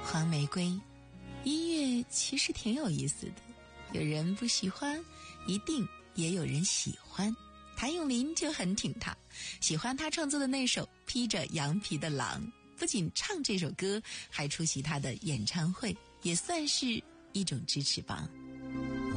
黄玫瑰。音乐其实挺有意思的，有人不喜欢，一定也有人喜欢。谭咏麟就很挺他，喜欢他创作的那首《披着羊皮的狼》，不仅唱这首歌，还出席他的演唱会，也算是一种支持吧。